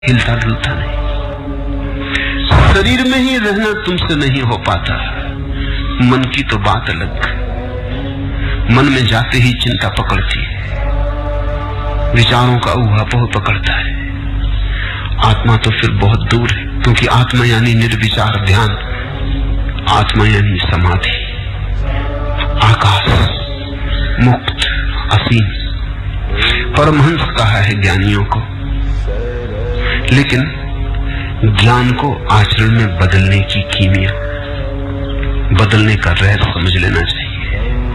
हिलता डुलता नहीं। शरीर में ही रहना तुमसे नहीं हो पाता। मन की तो बात अलग। मन में जाते ही चिंता पकड़ती है, विचारों का ऊहापोह पकड़ता है। आत्मा तो फिर बहुत दूर है, क्योंकि आत्मा यानी निर्विचार ध्यान, आत्मा यानी समाधि, आकाश, मुक्त, असीम। परमहंस कहा है ज्ञानियों को, लेकिन ज्ञान को आचरण में बदलने की कीमिया, बदलने का रहस्य समझ लेना चाहिए।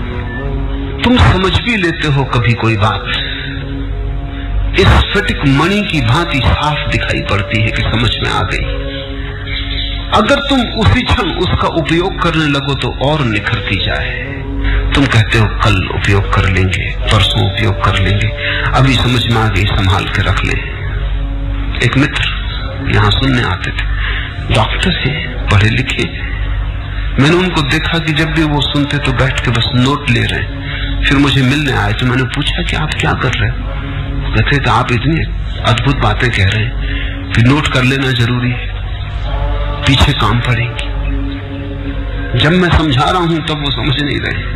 तुम समझ भी लेते हो कभी कोई बात, इस स्फटिक मणि की भांति साफ दिखाई पड़ती है कि समझ में आ गई। अगर तुम उसी क्षण उसका उपयोग करने लगो तो और निखरती जाए। तुम कहते हो कल उपयोग कर लेंगे, परसों उपयोग कर लेंगे, अभी समझ में आ गई, संभाल के रख ले। एक मित्र यहाँ सुनने आते थे, डॉक्टर है, पढ़े लिखे। मैंने उनको देखा कि जब भी वो सुनते तो बैठ के बस नोट ले रहे हैं। फिर मुझे मिलने आए तो मैंने पूछा कि आप क्या कर रहे हो? कहते तो आप इतनी अद्भुत बातें कह रहे हैं कि नोट कर लेना जरूरी है, पीछे काम पड़ेगी। जब मैं समझा रहा हूं तब वो समझ नहीं रहे,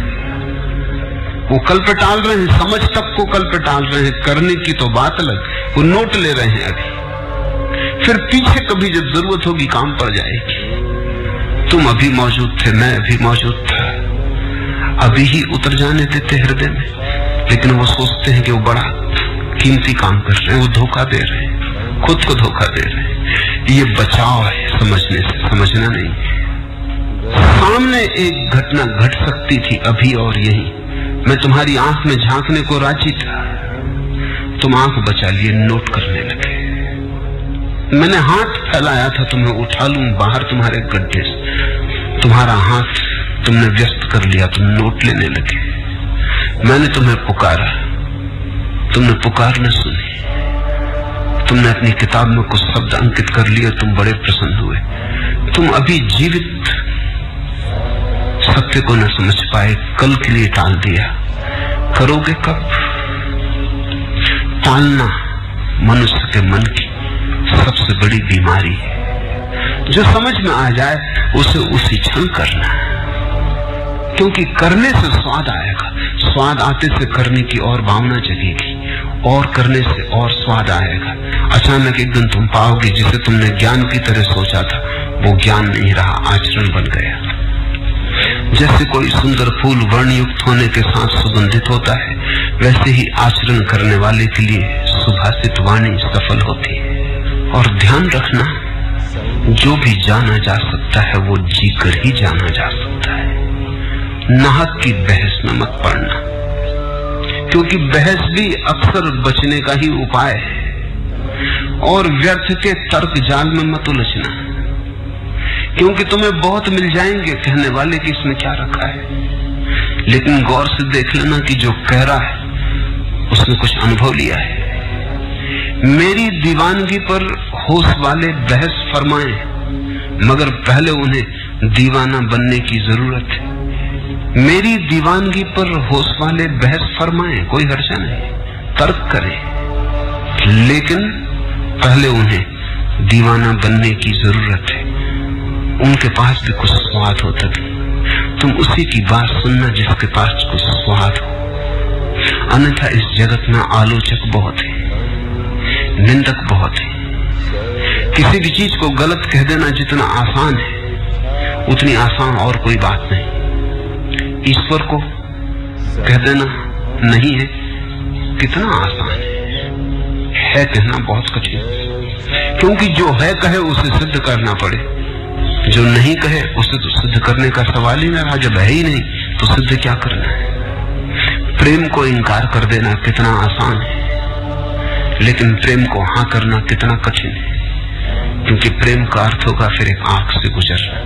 वो कल पे टाल रहे हैं, समझ तक को कल पे टाल रहे हैं, करने की तो बात अलग, वो नोट ले रहे हैं अभी। फिर पीछे कभी जब जरूरत होगी काम पड़ जाएगी। तुम अभी मौजूद थे, मैं अभी मौजूद था, अभी ही उतर जाने देते हृदय में, लेकिन वो सोचते हैं कि वो बड़ा कीमती काम कर रहे हैं, वो धोखा दे रहे हैं, खुद को धोखा दे रहे हैं। ये बचाव है समझने से, समझना नहीं। सामने एक घटना घट सकती थी अभी और यही, मैं तुम्हारी आंख में झांकने को राजी था, तुम आंख बचा लिए, नोट करने लगे। मैंने हाथ फैलाया था तुम्हें उठा लूं बाहर तुम्हारे गड्ढे से, तुम्हारा हाथ तुमने व्यस्त कर लिया, तुम नोट लेने लगे। मैंने तुम्हें पुकारा, तुमने पुकार न सुनी, तुमने अपनी किताब में कुछ शब्द अंकित कर लिए, तुम बड़े प्रसन्न हुए। तुम अभी जीवित सत्य को न समझ पाए, कल के लिए टाल दिया। करोगे कब? टालना मनुष्य के मन की सबसे बड़ी बीमारी है। जो समझ में आ जाए उसे उसी क्षण करना, क्योंकि करने से स्वाद आएगा। स्वाद आते से करने की और भावना जगेगी, और करने से और स्वाद आएगा। अचानक एक दिन तुम पाओगे जिसे तुमने ज्ञान की तरह सोचा था वो ज्ञान नहीं रहा, आचरण बन गया। जैसे कोई सुंदर फूल वर्णयुक्त होने के साथ सुगंधित होता है, वैसे ही आचरण करने वाले के लिए सुभाषित वाणी सफल होती है। और ध्यान रखना, जो भी जाना जा सकता है वो जीकर ही जाना जा सकता है। नाहक की बहस में मत पड़ना, क्योंकि बहस भी अक्सर बचने का ही उपाय है। और व्यर्थ के तर्क जाल में मत उलझना, क्योंकि तुम्हें बहुत मिल जाएंगे कहने वाले कि इसमें क्या रखा है, लेकिन गौर से देख लेना कि जो कह रहा है उसने कुछ अनुभव लिया है। मेरी दीवानगी पर होश वाले बहस फरमाएं, मगर पहले उन्हें दीवाना बनने की जरूरत है। मेरी दीवानगी पर होश वाले बहस फरमाएं, कोई हर्जा नहीं, तर्क करें, लेकिन पहले उन्हें दीवाना बनने की जरूरत है। उनके पास भी कुछ स्वाद होता है, तुम उसी की बात सुनना जिसके पास कुछ स्वाद हो। अन्यथा इस जगत में आलोचक बहुत है, निंदक बहुत है। किसी भी चीज को गलत कह देना जितना आसान है, उतनी आसान और कोई बात नहीं। ईश्वर को कह देना नहीं है कितना आसान है कहना बहुत कठिन, क्योंकि जो है कहे उसे सिद्ध करना पड़े, जो नहीं कहे उसे तो सिद्ध करने का सवाल ही ना रहा। जब है ही नहीं तो सिद्ध क्या करना है। प्रेम को इनकार कर देना कितना आसान है, लेकिन प्रेम को हाँ करना कितना कठिन है, क्योंकि प्रेम का अर्थ होगा फिर एक आंख से गुजरना।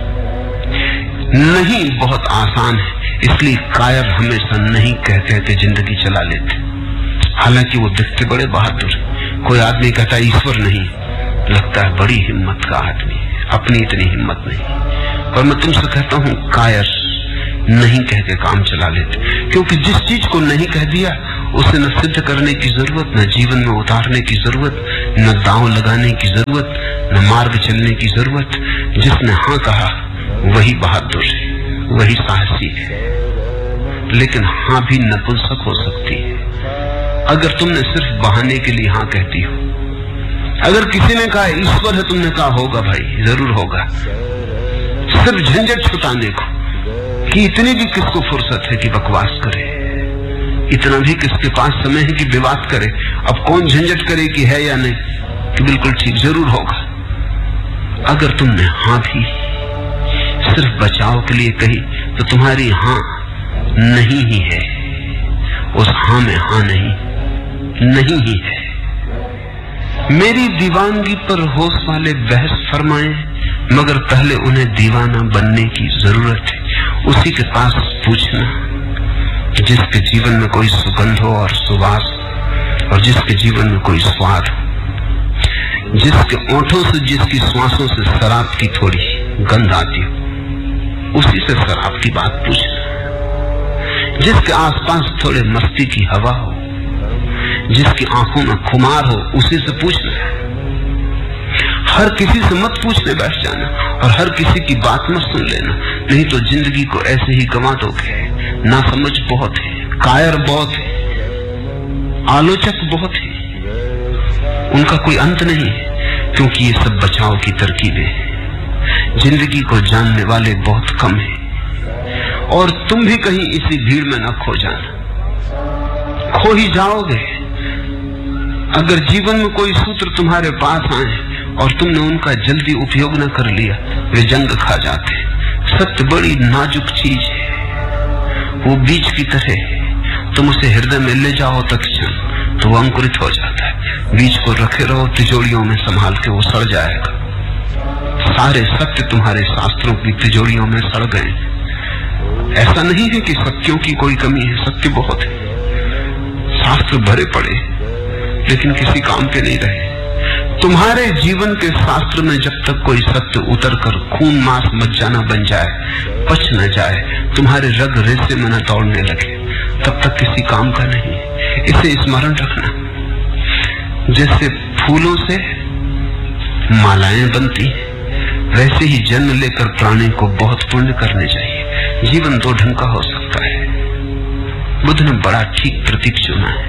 नहीं बहुत आसान है, इसलिए कायर हमेशा नहीं कह कहते जिंदगी चला लेते, हालांकि वो दिखते बड़े बहादुर। कोई आदमी कहता ईश्वर नहीं, लगता है बड़ी हिम्मत का आदमी, अपनी इतनी हिम्मत नहीं। और मैं तुमसे कहता हूं कायर नहीं कह के काम चला लेते, क्योंकि जिस चीज को नहीं कह दिया उसे न सिद्ध करने की जरूरत, न जीवन में उतारने की जरूरत, न दांव लगाने की जरूरत, न मार्ग चलने की जरूरत। जिसने हाँ कहा वही बहादुर है, वही साहसी है। लेकिन हाँ भी नपुंसक हो सकती है अगर तुमने सिर्फ बहाने के लिए हाँ कहती हो। अगर किसी ने कहा ईश्वर है, तुमने कहा होगा भाई, जरूर होगा, सिर्फ झंझट छुटाने को कि इतनी भी किसको फुर्सत है कि बकवास करे, इतना भी किसके पास समय है कि विवाद करे। अब कौन झंझट करे कि है या नहीं, कि बिल्कुल ठीक, जरूर होगा। अगर तुमने हाँ भी सिर्फ बचाव के लिए कही तो तुम्हारी हाँ नहीं ही है, उस हाँ में हाँ नहीं ही है। मेरी दीवानगी पर होश वाले बहस फरमाए, मगर पहले उन्हें दीवाना बनने की जरूरत है। उसी के पास पूछना जिसके जीवन में कोई सुगंध हो और सुवास, और जिसके जीवन में कोई स्वाद हो, जिसके ओंठों से, जिसकी श्वासों से शराब की थोड़ी गंध आती हो, उसी से शराब की बात पूछना। जिसके आसपास थोड़े मस्ती की हवा हो, जिसकी आंखों में खुमार हो, उसी से पूछना। हर किसी से मत पूछने बैठ जाना और हर किसी की बात मत सुन लेना, नहीं तो जिंदगी को ऐसे ही गंवा दोगे। नासमझ बहुत है, कायर बहुत है, आलोचक बहुत है, उनका कोई अंत नहीं है, क्योंकि ये सब बचाव की तरकीबें। जिंदगी को जानने वाले बहुत कम हैं, और तुम भी कहीं इसी भीड़ में न खो जाना, खो ही जाओगे। अगर जीवन में कोई सूत्र तुम्हारे पास आए और तुमने उनका जल्दी उपयोग न कर लिया, वे जंग खा जाते। सत्य बड़ी नाजुक चीज है, वो बीज की तरह, तुम उसे हृदय में ले जाओ तत्क्षण तो वो अंकुरित हो जाता है। बीज को रखे रहो तिजोरियों में संभाल के, वो सड़ जाएगा। सारे सत्य तुम्हारे शास्त्रों की तिजोरियों में सड़ गए। ऐसा नहीं है कि सत्यों की कोई कमी है, सत्य बहुत है, शास्त्र भरे पड़े, लेकिन किसी काम के नहीं रहे। तुम्हारे जीवन के शास्त्र में जब तक कोई सत्य उतर कर खून मांस मज्जाना बन जाए, पच न जाए, तुम्हारे रग रेसे में न दौड़ने लगे, तब तक किसी काम का नहीं। इसे स्मरण रखना। जैसे फूलों से मालाएं बनती, वैसे ही जन्म लेकर प्राणी को बहुत पुण्य करने चाहिए। जीवन दो ढंग का हो सकता है। बुद्ध ने बड़ा ठीक प्रतीक चुना है।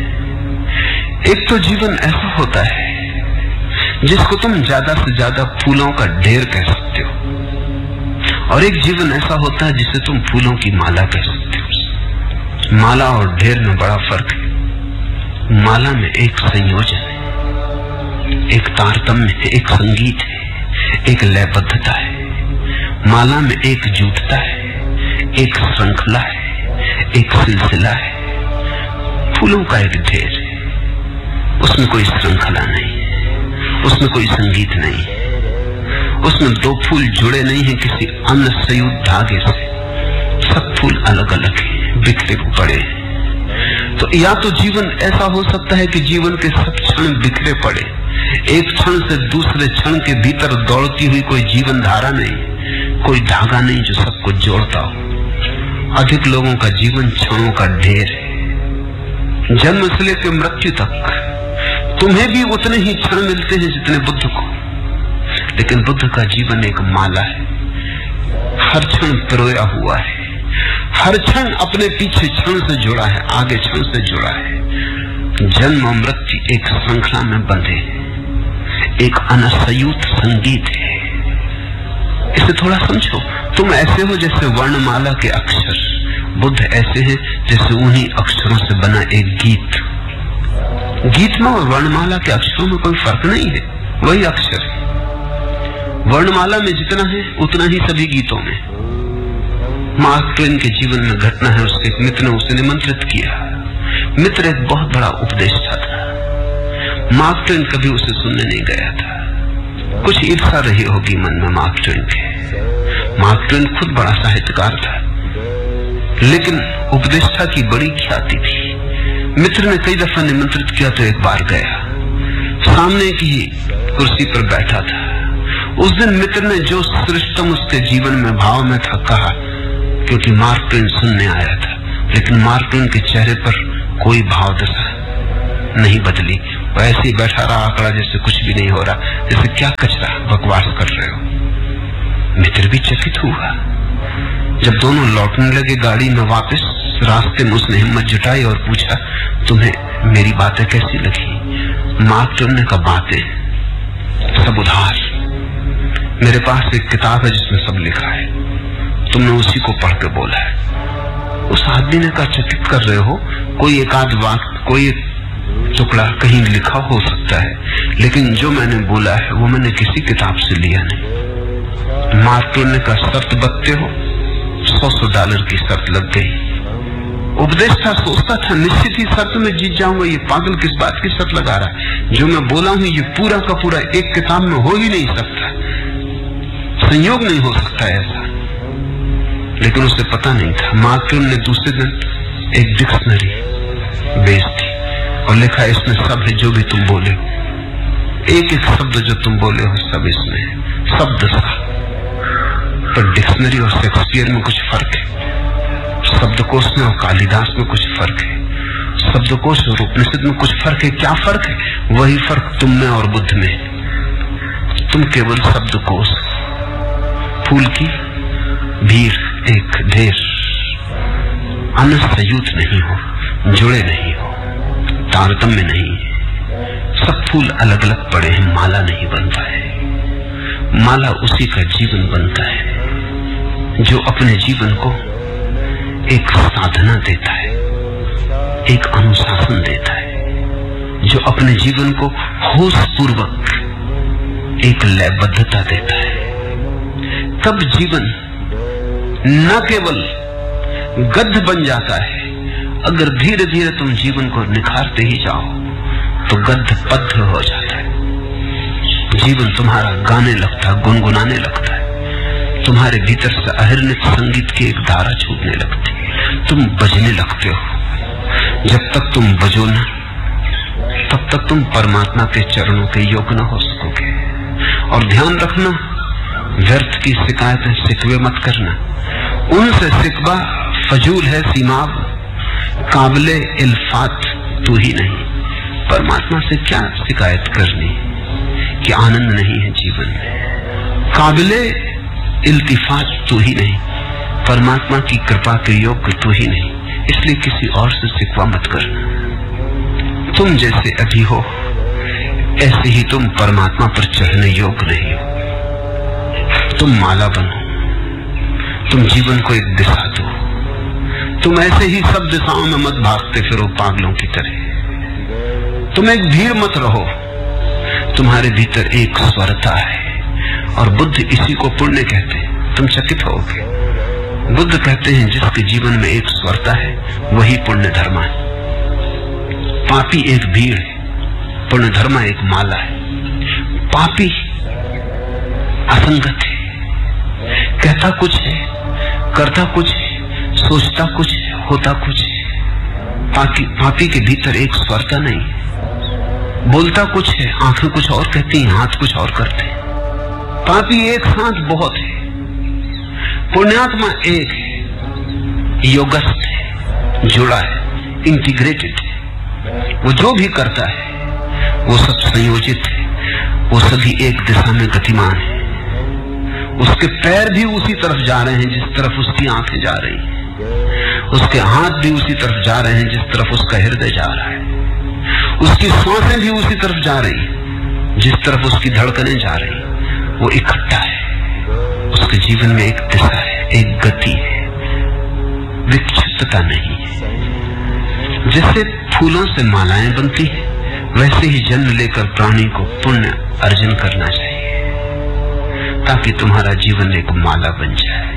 एक तो जीवन ऐसा होता है जिसको तुम ज्यादा से ज्यादा फूलों का ढेर कह सकते हो, और एक जीवन ऐसा होता है जिसे तुम फूलों की माला कह सकते हो। माला और ढेर में बड़ा फर्क है। माला में एक संयोजन है, एक तारतम्य है, एक संगीत है, एक लयबद्धता है। माला में एक जुटता है, एक श्रृंखला है, एक सिलसिला है। फूलों का एक ढेर है, उसमें कोई श्रृंखला नहीं, उसमें कोई संगीत नहीं, उसमें दो फूल जुड़े नहीं हैं किसी अन्य संयुक्त धागे से। सब फूल अलग अलग हैं, बिखरे पड़े हैं। तो या तो जीवन ऐसा हो सकता है कि जीवन के सब क्षण बिखरे पड़े, एक क्षण से दूसरे क्षण के भीतर दौड़ती हुई कोई जीवन धारा नहीं, कोई धागा नहीं जो सबको जोड़ता हो। अधिक लोगों का जीवन क्षणों का ढेर है, जन्म से लेकर मृत्यु तक। तुम्हें भी उतने ही क्षण मिलते हैं जितने बुद्ध को, लेकिन बुद्ध का जीवन एक माला है, हर क्षण पिरोया हुआ है, हर क्षण अपने पीछे क्षण से जुड़ा है, आगे क्षण से जुड़ा है। जन्म और मृत्यु एक श्रृंखला में बंधे, एक अनसयुत संगीत है। इसे थोड़ा समझो। तुम ऐसे हो जैसे वर्णमाला के अक्षर, बुद्ध ऐसे हैं जैसे उन्हीं अक्षरों से बना एक गीत। गीत में और वर्णमाला के अक्षरों में कोई फर्क नहीं है, वही अक्षर है। वर्णमाला में जितना है उतना ही सभी गीतों में। मार्क ट्वेन के जीवन में घटना है, उसके एक मित्र ने उसे निमंत्रित किया। मित्र एक बहुत बड़ा उपदेष्टा था, मार्क ट्वेन कभी उसे सुनने नहीं गया था। कुछ ईर्ष्या रही होगी मन में मार्क ट्वेन के। मार्क ट्वेन खुद बड़ा साहित्यकार था, लेकिन उपदेष्टा की बड़ी ख्याति थी। मित्र ने कई दफा निमंत्रित किया तो एक बार गया, सामने की कुर्सी पर बैठा था। उस दिन मित्र ने जो श्रेष्ठतम उसके जीवन में भाव में था कहा, क्योंकि मार्क ट्वेन सुनने आया था। लेकिन मार्क ट्वेन के चेहरे पर कोई भाव दशा नहीं बदली, वो ऐसे ही बैठा रहा आंकड़ा, जैसे कुछ भी नहीं हो रहा, जैसे क्या कचरा बकवास कर रहे हो। मित्र भी चकित हुआ। जब दोनों लौटने लगे गाड़ी में वापस, रास्ते में उसने हिम्मत जुटाई और पूछा, तुम्हें मेरी बातें कैसी लगी? मार्क ट्वेन ने कहा, बातें सब उधार, मेरे पास एक किताब है जिसमें सब लिखा है, तुमने उसी को पढ़ के बोला है। उस आदमी ने कहा, चकित कर रहे हो, कोई एक आध वाक्य, कोई टुकड़ा कहीं लिखा हो सकता है, लेकिन जो मैंने बोला है वो मैंने किसी किताब से लिया नहीं। मार्क ट्वेन ने कहा, शर्त बकते हो? $100 की शर्त लग गई। उपदेष्टा सोचता था निश्चित ही शर्त में जीत जाऊंगा, ये पागल किस बात की शर्त लगा रहा है? जो मैं बोला हूं ये पूरा का पूरा एक किताब में हो ही नहीं सकता, संयोग नहीं हो सकता ऐसा। लेकिन उसे पता नहीं था। मार्क ट्वेन ने दूसरे दिन एक डिक्शनरी बेच दी और लिखा, इसमें सब है जो भी तुम बोले हो, एक एक शब्द जो तुम बोले हो सब इसमें है, शब्द सा। पर डिक्शनरी और शेक्सपियर में कुछ फर्क है, शब्दकोश में और कालिदास में कुछ फर्क है, शब्दकोश और उपनिषद में कुछ फर्क है। क्या फर्क है? वही फर्क तुम में और बुद्ध में। तुम केवल शब्दकोश, फूल की भीड़, एक ढेर, अनसयुत नहीं हो, जुड़े नहीं हो, तारतम्य नहीं है। सब फूल अलग अलग पड़े हैं, माला नहीं बनता है। माला उसी का जीवन बनता है जो अपने जीवन को एक साधना देता है, एक अनुशासन देता है, जो अपने जीवन को होश पूर्वक एक लयबद्धता देता है। तब जीवन न केवल गद्य बन जाता है, अगर धीरे धीरे तुम जीवन को निखारते ही जाओ तो गद्य पद्य हो जाता है। जीवन तुम्हारा गाने लगता है, गुनगुनाने लगता है, तुम्हारे भीतर से अहिर्नित संगीत की एक धारा छूटने लगती है, तुम बजने लगते हो। जब तक तुम बजो ना, तब तक तुम परमात्मा के चरणों के योग्य न हो सकोगे। और ध्यान रखना, व्यर्थ की शिकायतें शिकवे मत करना, उनसे शिकवा फजूल है सीमाब, काबिले इल्फात तू ही नहीं। परमात्मा से क्या शिकायत करनी कि आनंद नहीं है जीवन में? काबिले इल्तिफात तू ही नहीं, परमात्मा की कृपा के योग्य तू ही नहीं, इसलिए किसी और से शिकवा मत करना। तुम जैसे अभी हो ऐसे ही तुम परमात्मा पर चढ़ने योग्य नहीं हो। तुम माला बनो, तुम जीवन को एक दिशा दो। तुम ऐसे ही सब दिशाओं में मत भागते फिरो पागलों की तरह। तुम एक भीड़ मत रहो, तुम्हारे भीतर एक स्वरता है और बुद्ध इसी को पुण्य कहते हैं। तुम चकित होगे, बुद्ध कहते हैं जिसके जीवन में एक स्वरता है वही पुण्य धर्मा है। पापी एक भीड़ है, पुण्य धर्मा एक माला है। पापी असंगत है, कहता कुछ है, करता कुछ है, सोचता कुछ है, होता कुछ है। पापी के भीतर एक स्वरता नहीं, बोलता कुछ है, आंखें कुछ और कहती हैं, हाथ कुछ और करते हैं। पापी एक साथ बहुत है, पुण्यात्मा एक है, योगस्थ है, जुड़ा है, इंटीग्रेटेड है। वो जो भी करता है वो सब संयोजित है, वो सभी एक दिशा में गतिमान है। उसके पैर भी उसी तरफ जा रहे हैं जिस तरफ उसकी आंखें जा रही हैं, उसके हाथ भी उसी तरफ जा रहे हैं जिस तरफ उसका हृदय जा रहा है, उसकी सांसें भी उसी तरफ जा रही हैं जिस तरफ उसकी धड़कनें जा रही हैं। वो इकट्ठा है, उसके जीवन में एक दिशा है, एक गति है, विक्षिप्तता नहीं है। जैसे फूलों से मालाएं बनती है, वैसे ही जन्म लेकर प्राणी को पुण्य अर्जन करना चाहिए ताकि तुम्हारा जीवन एक माला बन जाए।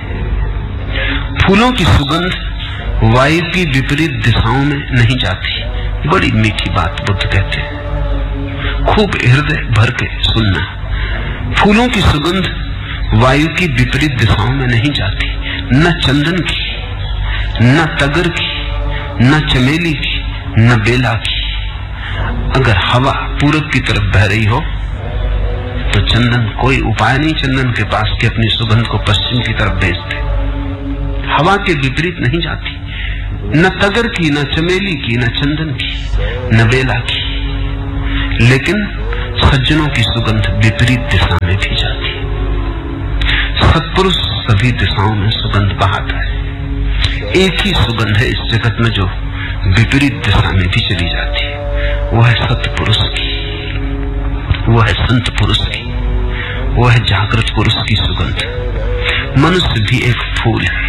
फूलों की सुगंध वायु की विपरीत दिशाओं में नहीं जाती। बड़ी मीठी बात बुद्ध कहते हैं, खूब हृदय भर के सुनना। फूलों की सुगंध वायु की विपरीत दिशाओं में नहीं जाती, न चंदन की, न तगर की, न चमेली की, न बेला की। अगर हवा पूरब की तरफ बह रही हो तो चंदन कोई उपाय नहीं चंदन के पास कि अपनी सुगंध को पश्चिम की तरफ भेज दे। हवा के विपरीत नहीं जाती, न तगर की, न चमेली की, न चंदन की, न बेला की। लेकिन सज्जनों की सुगंध विपरीत दिशा में भी जाती है। सत्पुरुष सभी दिशाओं में सुगंध बहाता है। एक ही सुगंध है इस जगत में जो विपरीत दिशा में भी चली जाती है, वो है सत्पुरुष की, वो है संत पुरुष की, वो है जागृत पुरुष की सुगंध। मनुष्य भी एक फूल है,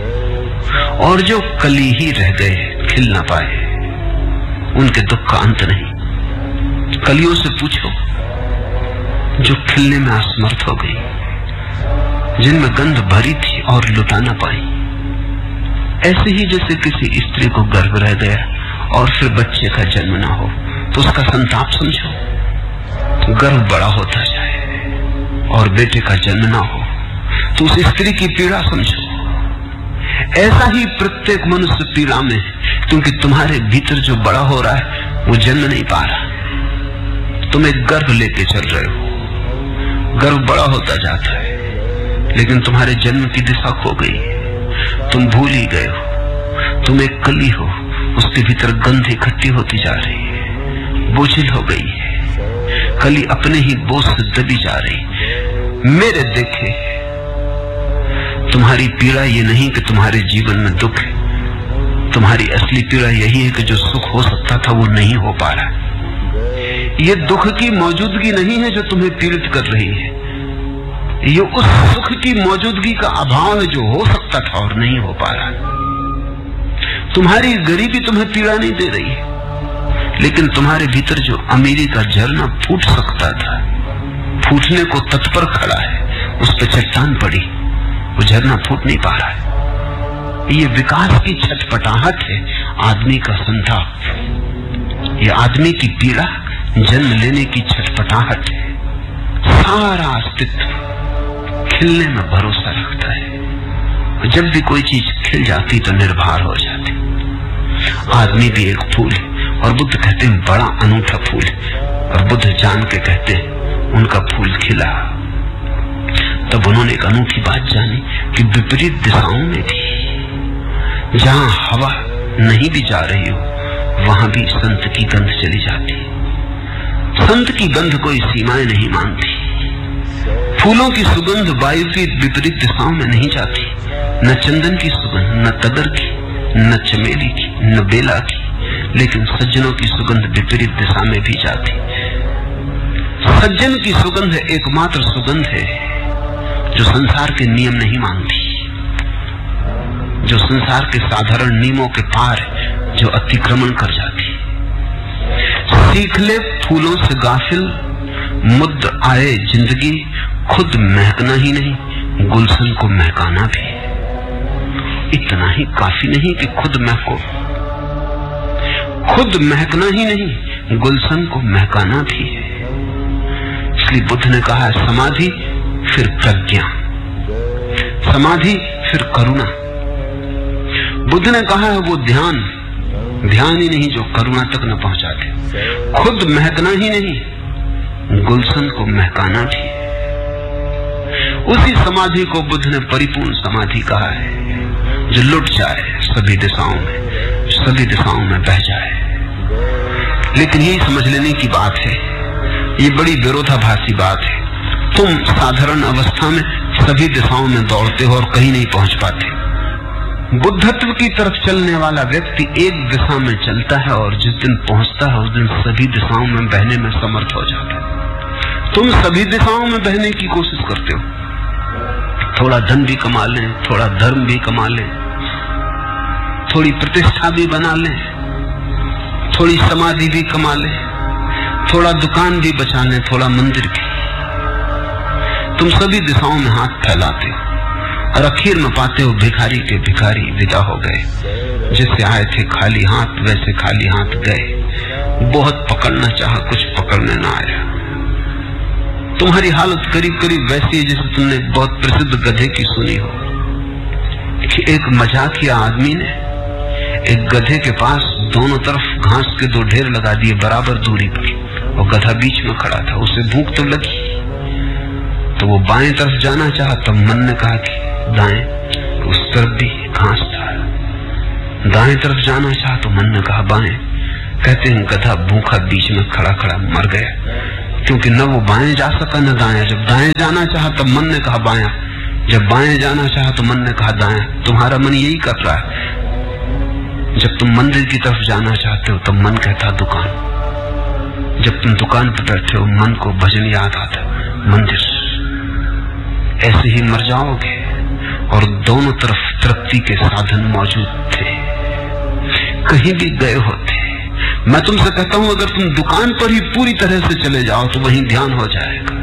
और जो कली ही रह गए, खिल ना पाए, उनके दुख का अंत नहीं। कलियों से पूछो जो खिलने में असमर्थ हो गई, जिनमें गंध भरी थी और लुटा ना पाई। ऐसे ही जैसे किसी स्त्री को गर्भ रह गया और फिर बच्चे का जन्म ना हो तो उसका संताप समझो। गर्भ बड़ा होता जाए और बेटे का जन्म ना हो तो उस स्त्री की पीड़ा समझो। ऐसा ही प्रत्येक मनुष्य पीड़ा में, क्योंकि तुम्हारे भीतर जो बड़ा हो रहा है वो जन्म नहीं पा रहा। तुम एक गर्भ लेके चल रहे हो, गर्भ बड़ा होता जाता है, लेकिन तुम्हारे जन्म की दिशा खो गई है। तुम भूल ही गए हो, तुम एक कली हो, उसके भीतर गंध इकट्ठी होती जा रही है, बोझिल हो गई है, कली अपने ही बोझ से दबी जा रही। मेरे देखे तुम्हारी पीड़ा ये नहीं कि तुम्हारे जीवन में दुख है, तुम्हारी असली पीड़ा यही है कि जो सुख हो सकता था वो नहीं हो पा रहा। ये दुख की मौजूदगी नहीं है जो तुम्हें पीड़ित कर रही है, ये उस सुख की मौजूदगी का अभाव है जो हो सकता था और नहीं हो पा रहा। तुम्हारी गरीबी तुम्हें पीड़ा नहीं दे रही है, लेकिन तुम्हारे भीतर जो अमीरी का झरना फूट सकता था, फूटने को तत्पर खड़ा है, उस पर चट्टान पड़ी, वो झरना फूट नहीं पा रहा है। ये विकास की छटपटाहट है, आदमी का संताप, ये आदमी की पीड़ा, जन्म लेने की छटपटाहट है। सारा अस्तित्व खिलने में भरोसा रखता है, जब भी कोई चीज खिल जाती तो निर्भर हो जाती। आदमी भी एक फूल है, और बुद्ध कहते हैं बड़ा अनूठा फूल है, और बुद्ध जान के कहते हैं उनका फूल खिला। तब उन्होंने एक अनूठी बात जानी कि विपरीत दिशाओं में भी, जहां हवा नहीं भी जा रही हो, वहां भी संत की गंध चली जाती। संत की गंध कोई सीमाएं नहीं मानती। फूलों की सुगंध वायु की विपरीत दिशाओं में नहीं जाती, न चंदन की सुगंध, न तगर की, न चमेली की, न बेला की, लेकिन सज्जनों की सुगंध विपरीत दिशा में भी जाती। सज्जन की सुगंध एकमात्र सुगंध है जो संसार के नियम नहीं मानती, जो संसार के साधारण नियमों के पार है, जो अतिक्रमण कर जाती। सीख ले फूलों से गाफिल, मुद्द आए जिंदगी, खुद महकना ही नहीं गुलशन को महकाना भी। इतना ही काफी नहीं कि खुद महको, खुद महकना ही नहीं गुलशन को महकाना भी है। इसलिए बुद्ध ने कहा है समाधि फिर प्रज्ञा, समाधि फिर करुणा। बुद्ध ने कहा है वो ध्यान, ध्यान ही नहीं जो करुणा तक न पहुंचाते। खुद महकना ही नहीं गुलशन को महकाना भी है। उसी समाधि को बुद्ध ने परिपूर्ण समाधि कहा है, जो लुट जाए सभी दिशाओं में, सभी दिशाओं में बह जाए। लेकिन यही समझ लेने की बात है, ये बड़ी विरोधाभासी बात है। तुम साधारण अवस्था में सभी दिशाओं में दौड़ते हो और कहीं नहीं पहुंच पाते। बुद्धत्व की तरफ चलने वाला व्यक्ति एक दिशा में चलता है और जिस दिन पहुंचता है उस दिन सभी दिशाओं में बहने में समर्थ हो जाता है। तुम सभी दिशाओं में बहने की कोशिश करते हो, थोड़ा धन भी कमा लें, थोड़ा धर्म भी कमा लें, थोड़ी प्रतिष्ठा भी बना लें, थोड़ी समाधि भी कमा लें, थोड़ा दुकान भी बचा लें, थोड़ा मंदिर भी। तुम सभी दिशाओं में हाथ फैलाते हो और आखिर में पाते हो भिखारी के भिखारी विदा हो गए। जिससे आए थे खाली हाथ वैसे खाली हाथ गए। बहुत पकड़ना चाहा, कुछ पकड़ने ना आया। तुम्हारी हालत करीब करीब वैसी है जैसे तुमने बहुत प्रसिद्ध गधे की सुनी हो कि एक मजाकिया आदमी ने एक गधे के पास दोनों तरफ घास के दो ढेर लगा दिए बराबर दूरी पर, और गधा बीच में खड़ा था। उसे भूख तो लगी तो वो बाएं तरफ जाना चाहा, तब मन ने कहा कि दाएं, उस तरफ भी घास था। दाएं तरफ जाना चाहा तो मन ने कहा बाएं, कहते हैं गधा भूखा बीच में खड़ा खड़ा मर गया, क्योंकि न वो बाएं जा सका न दाएं। जब दाएं जाना चाहा तब मन ने कहा बायां, जब बाएं जाना चाहा तो मन ने कहा दायां। तुम्हारा मन यही कर रहा है। जब तुम मंदिर की तरफ जाना चाहते हो तब मन कहता दुकान। जब तुम दुकान पर बैठे हो मन को भजन याद आता मंदिर। ऐसे ही मर जाओगे। और दोनों तरफ तृप्ति के साधन मौजूद थे, कहीं भी गए होते। मैं तुमसे कहता हूं अगर तुम दुकान पर ही पूरी तरह से चले जाओ तो वहीं ध्यान हो जाएगा।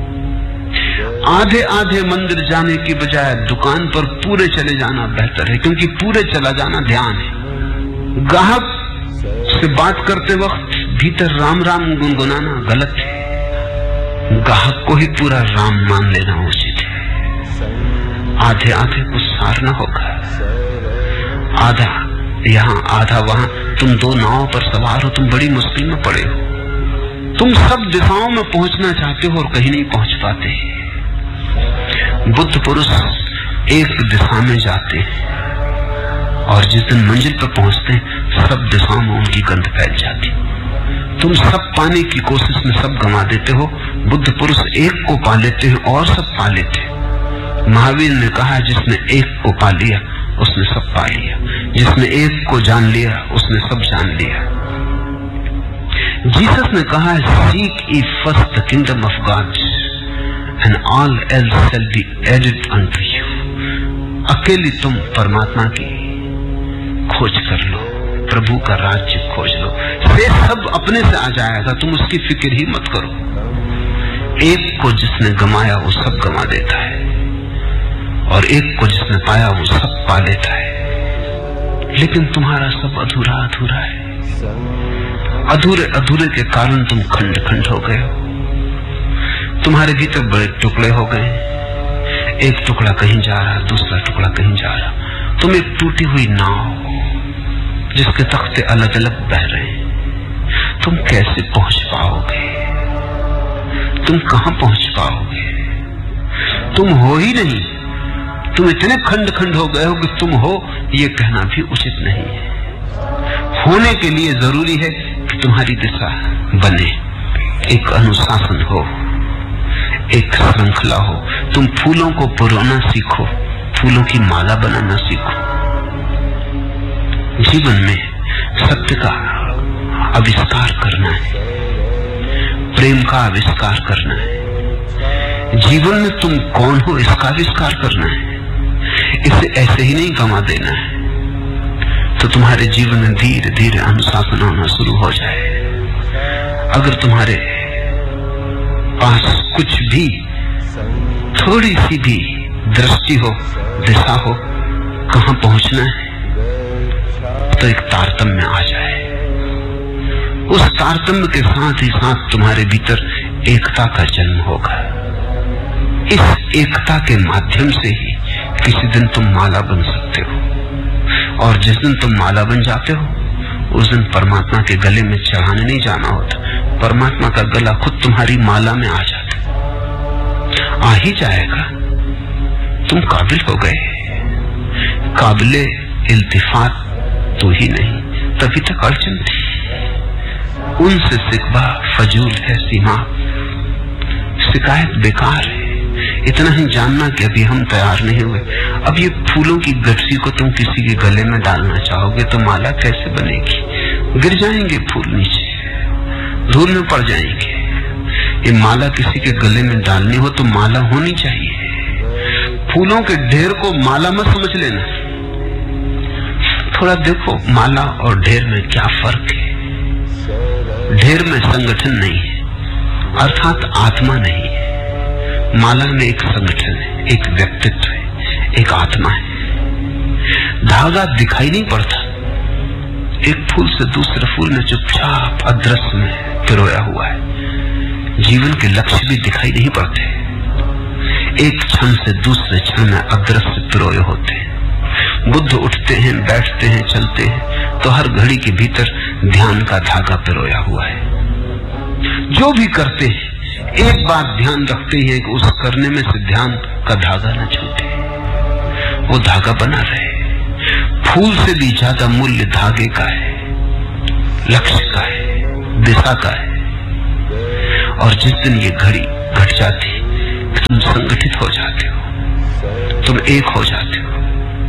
आधे आधे मंदिर जाने की बजाय दुकान पर पूरे चले जाना बेहतर है, क्योंकि पूरे चला जाना ध्यान है। ग्राहक से बात करते वक्त भीतर राम राम गुनगुनाना गलत है। ग्राहक को ही पूरा राम मान लेना उचित है। आधे आधे कुछ सार न होगा। आधा यहाँ आधा वहां। तुम दो नावों पर सवार हो, तुम बड़ी मुश्किल में पड़े हो। तुम सब दिशाओं में पहुंचना चाहते हो और कहीं नहीं पहुंच पाते। बुद्ध पुरुष एक दिशा में जाते हैं और जिस दिन मंजिल पर पहुंचते हैं सब दिशाओं में उनकी गंध फैल जाती। तुम सब पाने की कोशिश में सब गंवा देते हो। बुद्ध पुरुष एक को पा लेते हैं और सब पा लेते हैं। महावीर ने कहा जिसने एक को पा लिया उसने सब पा लिया, जिसने एक को जान लिया उसने सब जान लिया। जीसस ने कहा seek ye first the kingdom of God and all else shall be added unto you। अकेली तुम परमात्मा की खोज कर लो, प्रभु का राज्य खोज लो, से सब अपने से आ जाएगा। तुम उसकी फिक्र ही मत करो। एक को जिसने गमाया वो सब गमा देता है और एक को जिसने पाया वो सब पा लेता है। लेकिन तुम्हारा सब अधूरा अधूरा है। अधूरे अधूरे के कारण तुम खंड खंड हो गए हो। तुम्हारे भीतर बड़े टुकड़े हो गए। एक टुकड़ा कहीं जा रहा, दूसरा टुकड़ा कहीं जा रहा। तुम एक टूटी हुई नाव जिसके तख्ते अलग अलग बह रहे हैं। तुम कैसे पहुंच पाओगे? तुम कहां पहुंच पाओगे? तुम हो ही नहीं। तुम इतने खंड खंड हो गए हो कि तुम हो ये कहना भी उचित नहीं है। होने के लिए जरूरी है कि तुम्हारी दिशा बने, एक अनुशासन हो, एक श्रृंखला हो। तुम फूलों को पुरोना सीखो, फूलों की माला बनाना सीखो। जीवन में सत्य का आविष्कार करना है, प्रेम का आविष्कार करना है। जीवन में तुम कौन हो इसका आविष्कार करना है। इसे ऐसे ही नहीं गंवा देना है तो तुम्हारे जीवन में धीरे धीरे अनुशासन होना शुरू हो जाए। अगर तुम्हारे पास कुछ भी थोड़ी सी भी दृष्टि हो, दिशा हो, कहां पहुंचना है, तो एक तारतम्य आ जाए। उस तारतम्य के साथ ही साथ तुम्हारे भीतर एकता का जन्म होगा। इस एकता के माध्यम से ही किसी दिन तुम माला बन सकते हो। और जिस दिन तुम माला बन जाते हो उस दिन परमात्मा के गले में चढ़ाने नहीं जाना होता। परमात्मा का गला खुद तुम्हारी माला में आ जाता, आ ही जाएगा। तुम काबिल हो गए। काबिले इल्तिफात तो ही नहीं, तभी तक अड़चन थी। उनसे सिकवा फजूल है सीमा, शिकायत बेकार है। इतना ही जानना कि अभी हम तैयार नहीं हुए। अब ये फूलों की गठरी को तुम किसी के गले में डालना चाहोगे तो माला कैसे बनेगी? गिर जाएंगे फूल नीचे, धूल में पड़ जाएंगे। ये माला किसी के गले में डालनी हो तो माला होनी चाहिए। फूलों के ढेर को माला मत समझ लेना। थोड़ा देखो माला और ढेर में क्या फर्क है। ढेर में संगठन नहीं है, अर्थात आत्मा नहीं है। माला में एक संगठन है, एक व्यक्तित्व है, एक आत्मा है। धागा दिखाई नहीं पड़ता। एक फूल से दूसरे फूल में चुपचाप अदृश्य में पिरोया हुआ है। जीवन के लक्ष्य भी दिखाई नहीं पड़ते। एक क्षण से दूसरे क्षण में अदृश्य पिरोए होते हैं। बुद्ध उठते हैं, बैठते हैं, चलते हैं तो हर घड़ी के भीतर ध्यान का धागा पिरोया हुआ है। जो भी करते हैं एक बात ध्यान रखते हैं कि उस करने में से ध्यान का धागा न छूटे, वो धागा बना रहे। फूल से भी ज्यादा मूल्य धागे का है। लक्ष्य का है, दिशा का है। और जिस दिन ये घड़ी घट जाती, तुम संगठित हो जाते हो, तुम एक हो जाते हो,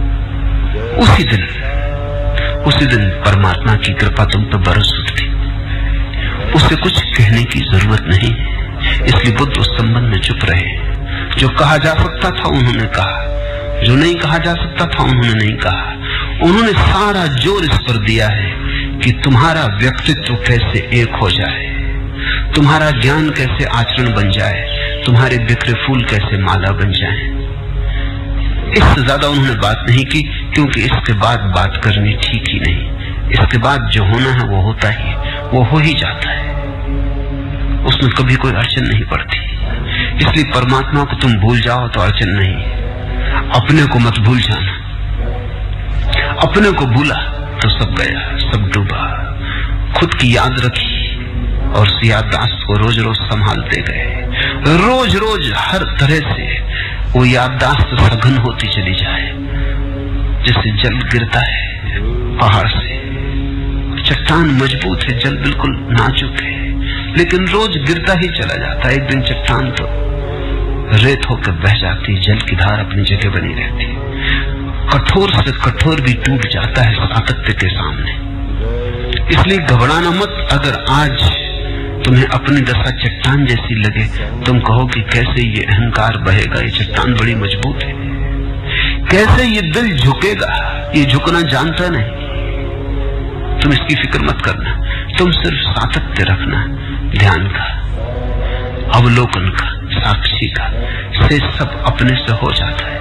उसी दिन परमात्मा की कृपा तुम पर बरस उठती। उसे कुछ कहने की जरूरत नहीं, इसलिए बुद्ध उस संबंध में चुप रहे। जो कहा जा सकता था उन्होंने कहा, जो नहीं कहा जा सकता था उन्होंने नहीं कहा। उन्होंने सारा जोर इस पर दिया है कि तुम्हारा व्यक्तित्व कैसे एक हो जाए, तुम्हारा ज्ञान कैसे आचरण बन जाए, तुम्हारे बिखरे फूल कैसे माला बन जाए। इससे ज्यादा उन्होंने बात नहीं की, क्योंकि इसके बाद बात करनी ठीक ही नहीं। इसके बाद जो होना है वो होता ही, वो हो ही जाता है, उसमें कभी कोई अड़चन नहीं पड़ती। इसलिए परमात्मा को तुम भूल जाओ तो अड़चन नहीं, अपने को मत भूल जाना। अपने को भूला तो सब गया, सब डूबा। खुद की याद रखी और उस याददाश्त को रोज रोज संभालते गए। रोज रोज हर तरह से वो याददाश्त सघन होती चली जाए, जैसे जल गिरता है पहाड़ से। चट्टान मजबूत है, जल बिल्कुल नाजुक है, लेकिन रोज गिरता ही चला जाता है। एक दिन चट्टान तो रेत होकर बह जाती, जल की धार अपनी जगह बनी रहती। कठोर से कठोर भी टूट जाता है सातत्य के सामने। इसलिए घबराना मत। अगर आज तुम्हें अपनी दशा चट्टान जैसी लगे, तुम कहो कि कैसे ये अहंकार बहेगा, ये चट्टान बड़ी मजबूत है, कैसे ये दिल झुकेगा, ये झुकना जानता नहीं। तुम इसकी फिक्र मत करना, तुम सिर्फ सातत्य रखना, ध्यान का, अवलोकन का, साक्षी का, से सब अपने से हो जाता है।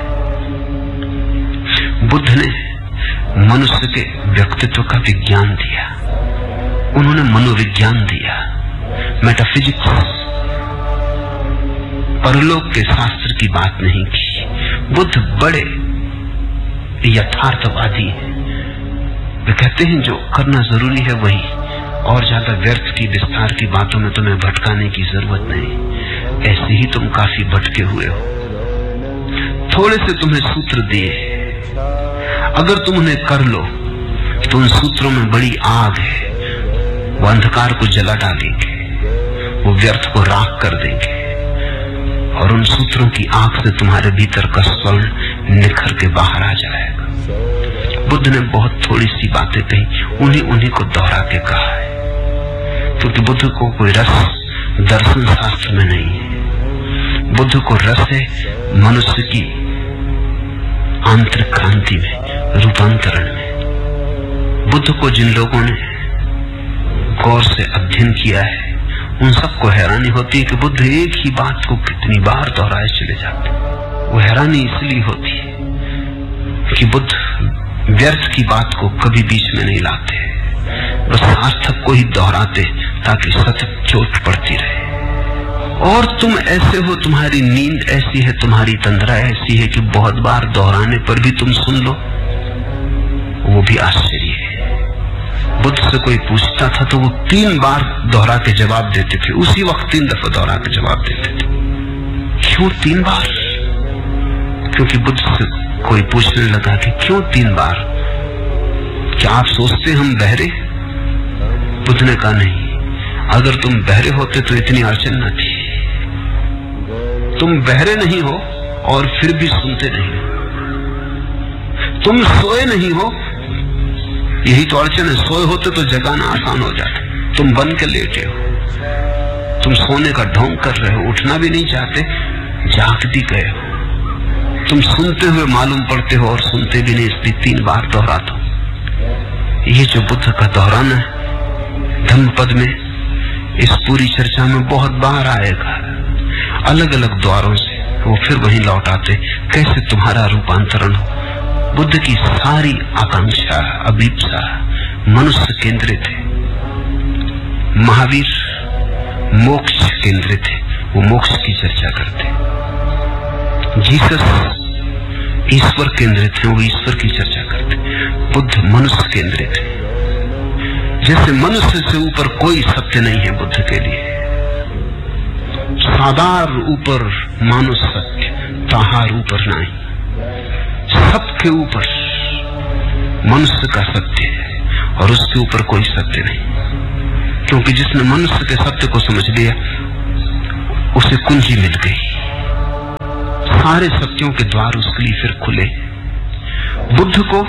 बुद्ध ने मनुष्य के व्यक्तित्व का विज्ञान दिया, उन्होंने मनोविज्ञान दिया, मेटाफिजिक्स, परलोक के शास्त्र की बात नहीं की। बुद्ध बड़े यथार्थवादी हैं। वे कहते हैं जो करना जरूरी है वही, और ज्यादा व्यर्थ की विस्तार की बातों में तुम्हें भटकाने की जरूरत नहीं। ऐसे ही तुम काफी भटके हुए हो। थोड़े से तुम्हें सूत्र दिए, अगर तुम उन्हें कर लो तो उन सूत्रों में बड़ी आग है, वो अंधकार को जला डालेंगे, वो व्यर्थ को राख कर देंगे, और उन सूत्रों की आग से तुम्हारे भीतर का स्वर्ण निखर के बाहर आ जाएगा। बुद्ध ने बहुत थोड़ी सी बातें कही, उन्हीं को दोहरा के कहा है, क्योंकि बुद्ध को कोई रस दर्शन शास्त्र में नहीं है। बुद्ध को रस है मनुष्य की आंतरिक क्रांति में, रूपांतरण में। बुद्ध को जिन लोगों ने गौर से अध्ययन किया है, उन सबको हैरानी होती है कि बुद्ध एक ही बात को कितनी बार दोहराए चले जाते। वो हैरानी इसलिए होती है कि बुद्ध व्यर्थ की बात को कभी बीच में नहीं लाते, बस सार्थक को ही दोहराते ताकि सतत चोट पड़ती रहे। और तुम ऐसे हो, तुम्हारी नींद ऐसी है, तुम्हारी तंद्रा ऐसी है कि बहुत बार दोहराने पर भी तुम सुन लो, वो भी आश्चर्य है। बुद्ध से कोई पूछता था तो वो 3 बार दोहरा के जवाब देते थे, उसी वक्त 3 दफा दोहरा के जवाब देते थे। क्यों 3 बार? क्योंकि बुद्ध से कोई पूछने लगा कि क्यों 3 बार? क्या आप सोचते हम बहरे? बुद्ध ने कहा नहीं, अगर तुम बहरे होते तो इतनी अड़चन न थी। तुम बहरे नहीं हो और फिर भी सुनते नहीं हो, तुम सोए नहीं हो, यही तो अड़चन है। सोए होते तो जगाना आसान हो जाता, तुम बन के लेटे हो, तुम सोने का ढोंग कर रहे हो, उठना भी नहीं चाहते, जाग भी गए हो। तुम सुनते हुए मालूम पड़ते हो और सुनते भी नहीं, इसलिए 3 बार दोहराता हूं। ये जो बुद्ध का दोहराना है धम्मपद में, इस पूरी चर्चा में बहुत बार आएगा। अलग अलग द्वारों से वो फिर वहीं लौट आते, कैसे तुम्हारा रूपांतरण हो। बुद्ध की सारी आकांक्षा, अभिप्सा मनुष्य केंद्रित है। महावीर मोक्ष केंद्रित है, वो मोक्ष की चर्चा करते। जीसस ईश्वर केंद्रित है, वो ईश्वर की चर्चा करते। बुद्ध मनुष्य केंद्रित है। जैसे मनुष्य से ऊपर कोई सत्य नहीं है बुद्ध के लिए। सादार ऊपर मानुष सत्य, ताहार ऊपर नहीं। सबके ऊपर मनुष्य का सत्य है, और उसके ऊपर कोई सत्य नहीं, क्योंकि जिसने मनुष्य के सत्य को समझ लिया उसे कुंजी मिल गई, सारे सत्यों के द्वार उसके लिए फिर खुले। बुद्ध को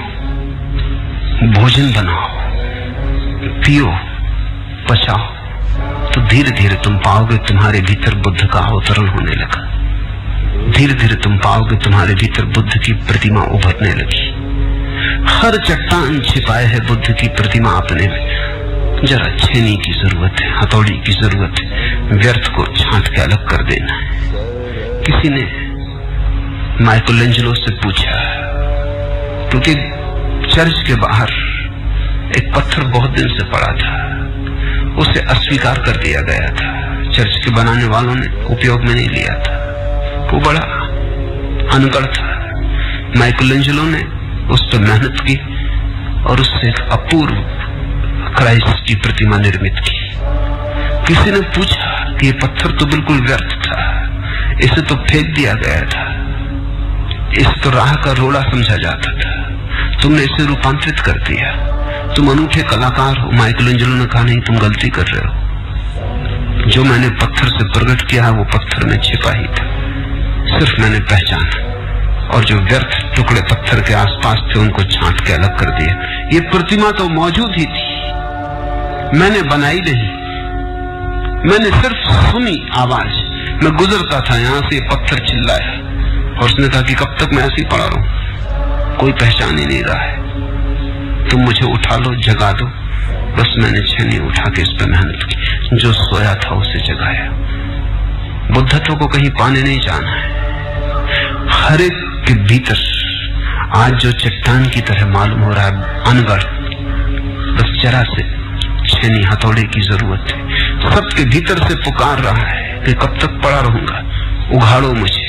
भोजन बनाओ, पियो, पचाओ, तो धीरे धीरे तुम पाओगे तुम्हारे भीतर बुद्ध का अवतरण होने लगा। धीरे धीरे तुम पाओगे तुम्हारे भीतर बुद्ध की प्रतिमा उभरने लगी। हर चट्टान छिपाए है बुद्ध की प्रतिमा अपने में। जरा छेनी की जरूरत है, हथौड़ी की जरूरत है, व्यर्थ को छांट के अलग कर देना है। किसी ने माइकलएंजेलो से पूछा, क्योंकि चर्च के बाहर एक पत्थर बहुत दिन से पड़ा था, उसे अस्वीकार कर दिया गया था, चर्च के बनाने वालों ने उपयोग में नहीं लिया था, वो बड़ा अनगढ़ था। माइकलएंजेलो ने उस पर मेहनत की और उससे एक अपूर्व क्राइस्ट की प्रतिमा निर्मित की। किसी ने पूछा कि ये पत्थर तो बिल्कुल व्यर्थ था, इसे तो फेंक दिया गया था, इसे तो राह का रोड़ा समझा जाता था, तुमने इसे रूपांतरित कर दिया, तुम अनूठे कलाकार हो। माइकलएंजेलो ने कहा, नहीं, तुम गलती कर रहे हो, जो मैंने पत्थर से प्रकट किया है वो पत्थर में छिपा ही था, सिर्फ मैंने पहचाना, और जो व्यर्थ टुकड़े पत्थर के आसपास थे उनको छांट के अलग कर दिया। ये प्रतिमा तो मौजूद ही थी, मैंने बनाई नहीं, मैंने सिर्फ सुनी आवाज। मैं गुजरता था यहां से, पत्थर चिल्लाया और उसने कहा कि कब तक मैं ऐसे ही पड़ा रहूं, कोई पहचान ही नहीं रहा है, तुम मुझे उठा लो, जगा दो। बस मैंने छेनी उठा के इस पर मेहनत की, जो सोया था उसे जगाया। बुद्धत्व को कहीं पाने नहीं जाना है, हर एक के भीतर आज जो चट्टान की तरह मालूम हो रहा है अनगढ़, बस जरा से छेनी हथौड़े की जरूरत है। सबके भीतर से पुकार रहा है कि कब तक पड़ा रहूंगा, उघाड़ो मुझे।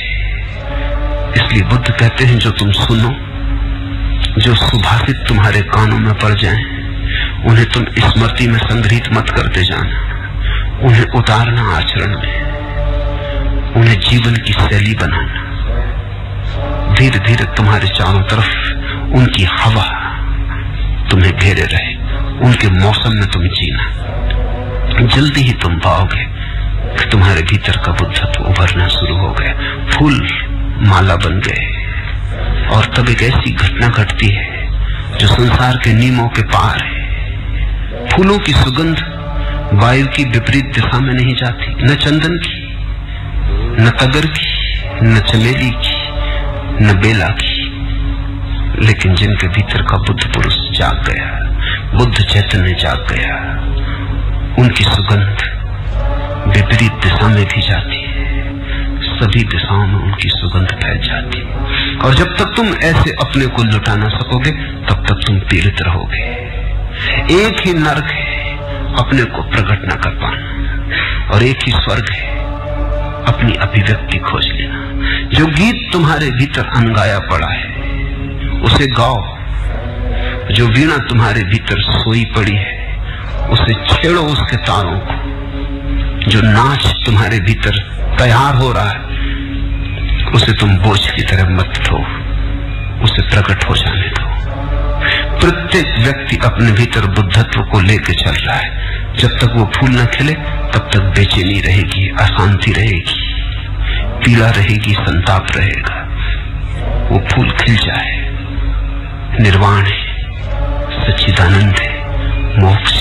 इसलिए बुद्ध कहते हैं, जो तुम सुनो, जो सुभाषित तुम्हारे कानों में पड़ जाएं, उन्हें तुम स्मृति में संग्रहित मत करते जाना, उन्हें उतारना आचरण में, उन्हें जीवन की शैली बनाना। धीरे धीरे तुम्हारे चारों तरफ उनकी हवा तुम्हें घेरे रहे, उनके मौसम में तुम जीना। जल्दी ही तुम पाओगे कि तुम्हारे भीतर का बुद्धत्व उभरना शुरू हो गया, फूल माला बन गए। और तब एक ऐसी घटना घटती है जो संसार के नियमों के पार है। फूलों की सुगंध वायु की विपरीत दिशा में नहीं जाती, न चंदन की, न तगर की, न चमेली की, न बेला की, लेकिन जिनके भीतर का बुद्ध पुरुष जाग गया, बुद्ध चैतन्य जाग गया, उनकी सुगंध विपरीत दिशा में भी जाती है, सभी दिशाओं में उनकी सुगंध फैल जाती है। और जब तक तुम ऐसे अपने को लुटा ना सकोगे तब तक तुम पीड़ित रहोगे। एक ही नरक है अपने को प्रकट न कर पाना, और एक ही स्वर्ग है अपनी अभिव्यक्ति खोज लेना। जो गीत तुम्हारे भीतर अनगाया पड़ा है उसे गाओ, जो वीणा तुम्हारे भीतर सोई पड़ी है उसे छेड़ो उसके तारों को, जो नाच तुम्हारे भीतर तैयार हो रहा है उसे तुम बोझ की तरह मत दो, उसे प्रकट हो जाने दो। प्रत्येक व्यक्ति अपने भीतर बुद्धत्व को लेकर चल रहा है। जब तक वो फूल न खिले तब तक बेचैनी रहेगी, अशांति रहेगी, पीड़ा रहेगी, संताप रहेगा। वो फूल खिल जाए, निर्वाण है, सच्चिदानंद है, मोक्ष